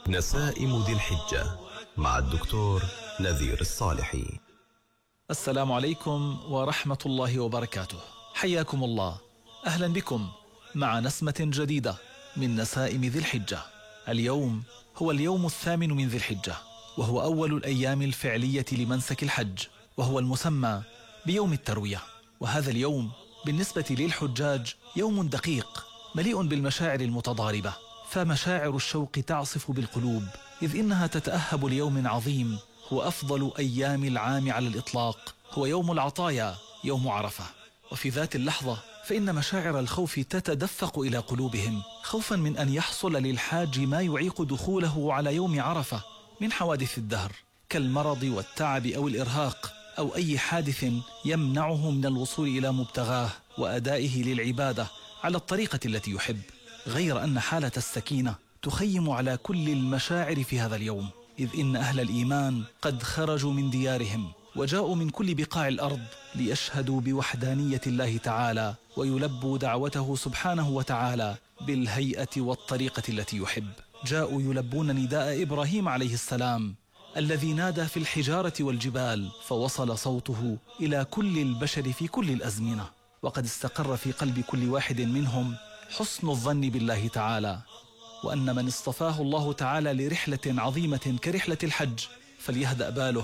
نسائم ذي الحجة مع الدكتور نذير الصالحي. السلام عليكم ورحمة الله وبركاته. حياكم الله، أهلا بكم مع نسمة جديدة من نسائم ذي الحجة. اليوم هو اليوم 8 من ذي الحجة، وهو أول الأيام الفعلية لمنسك الحج، وهو المسمى بيوم التروية. وهذا اليوم بالنسبة للحجاج يوم دقيق مليء بالمشاعر المتضاربة، فمشاعر الشوق تعصف بالقلوب، إذ إنها تتأهب ليوم عظيم هو أفضل أيام العام على الإطلاق، هو يوم العطايا، يوم عرفة. وفي ذات اللحظة فإن مشاعر الخوف تتدفق إلى قلوبهم، خوفا من أن يحصل للحاج ما يعيق دخوله على يوم عرفة من حوادث الدهر كالمرض والتعب أو الإرهاق أو أي حادث يمنعه من الوصول إلى مبتغاه وأدائه للعبادة على الطريقة التي يحب. غير أن حالة السكينة تخيم على كل المشاعر في هذا اليوم، إذ إن أهل الإيمان قد خرجوا من ديارهم وجاءوا من كل بقاع الأرض ليشهدوا بوحدانية الله تعالى ويلبوا دعوته سبحانه وتعالى بالهيئة والطريقة التي يحب. جاءوا يلبون نداء إبراهيم عليه السلام الذي نادى في الحجارة والجبال، فوصل صوته إلى كل البشر في كل الأزمنة، وقد استقر في قلب كل واحد منهم حسن الظن بالله تعالى، وأن من اصطفاه الله تعالى لرحلة عظيمة كرحلة الحج فليهدأ باله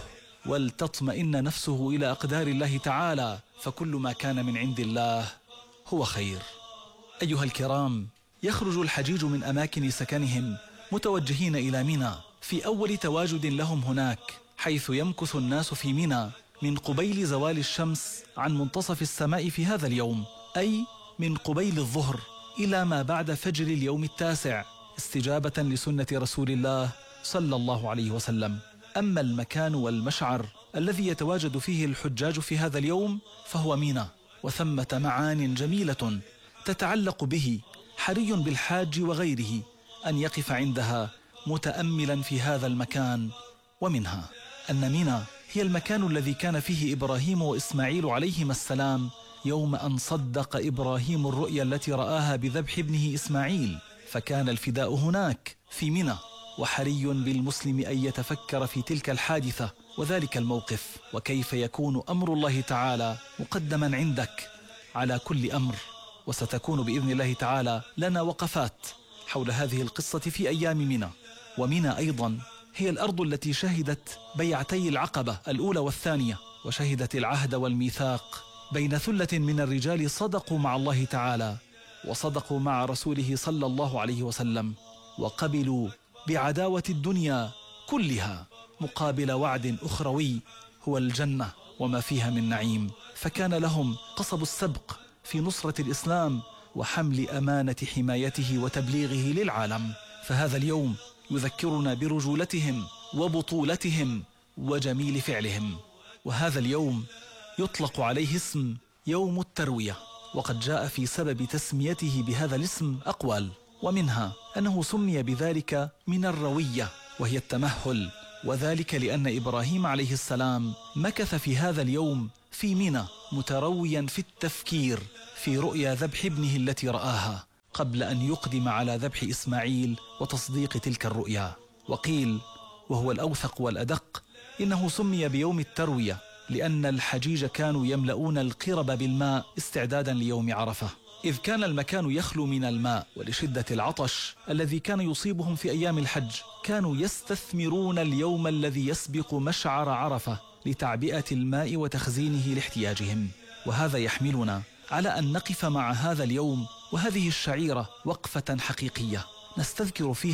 ولتطمئن نفسه إلى أقدار الله تعالى، فكل ما كان من عند الله هو خير. أيها الكرام، يخرج الحجيج من أماكن سكنهم متوجهين إلى منى في أول تواجد لهم هناك، حيث يمكث الناس في منى من قبيل زوال الشمس عن منتصف السماء في هذا اليوم، أي من قبيل الظهر إلى ما بعد فجر اليوم 9، استجابة لسنة رسول الله صلى الله عليه وسلم. أما المكان والمشعر الذي يتواجد فيه الحجاج في هذا اليوم فهو منى، وثمة معان جميلة تتعلق به، حري بالحاج وغيره أن يقف عندها متأملا في هذا المكان. ومنها أن منى هي المكان الذي كان فيه إبراهيم وإسماعيل عليهما السلام يوم أن صدق إبراهيم الرؤيا التي رآها بذبح ابنه إسماعيل، فكان الفداء هناك في منى. وحري بالمسلم أن يتفكر في تلك الحادثة وذلك الموقف، وكيف يكون أمر الله تعالى مقدما عندك على كل أمر. وستكون بإذن الله تعالى لنا وقفات حول هذه القصة في أيام منى. ومنى أيضا هي الأرض التي شهدت بيعتي العقبة الأولى والثانية، وشهدت العهد والميثاق بين ثلة من الرجال صدقوا مع الله تعالى وصدقوا مع رسوله صلى الله عليه وسلم، وقبلوا بعداوة الدنيا كلها مقابل وعد أخروي هو الجنة وما فيها من نعيم، فكان لهم قصب السبق في نصرة الإسلام وحمل أمانة حمايته وتبليغه للعالم. فهذا اليوم يذكرنا برجولتهم وبطولتهم وجميل فعلهم. وهذا اليوم يطلق عليه اسم يوم التروية، وقد جاء في سبب تسميته بهذا الاسم أقوال، ومنها أنه سمي بذلك من الروية وهي التمهل، وذلك لأن إبراهيم عليه السلام مكث في هذا اليوم في منى مترويا في التفكير في رؤيا ذبح ابنه التي رآها قبل أن يقدم على ذبح إسماعيل وتصديق تلك الرؤيا. وقيل، وهو الأوثق والأدق، إنه سمي بيوم التروية لأن الحجيج كانوا يملؤون القرب بالماء استعدادا ليوم عرفة، إذ كان المكان يخلو من الماء، ولشدة العطش الذي كان يصيبهم في أيام الحج كانوا يستثمرون اليوم الذي يسبق مشعر عرفة لتعبئة الماء وتخزينه لاحتياجهم. وهذا يحملنا على أن نقف مع هذا اليوم وهذه الشعيرة وقفة حقيقية نستذكر فيها